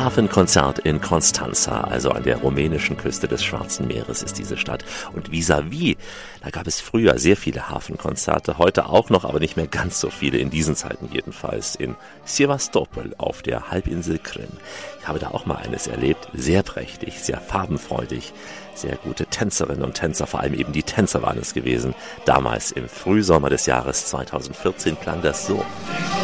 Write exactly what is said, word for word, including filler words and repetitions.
Hafenkonzert in Constanța, also an der rumänischen Küste des Schwarzen Meeres ist diese Stadt. Und vis-à-vis, da gab es früher sehr viele Hafenkonzerte, heute auch noch, aber nicht mehr ganz so viele, in diesen Zeiten jedenfalls, in Sevastopol auf der Halbinsel Krim. Ich habe da auch mal eines erlebt, sehr prächtig, sehr farbenfreudig, sehr gute Tänzerinnen und Tänzer, vor allem eben die Tänzer waren es gewesen. Damals im Frühsommer des Jahres zweitausendvierzehn klang das so.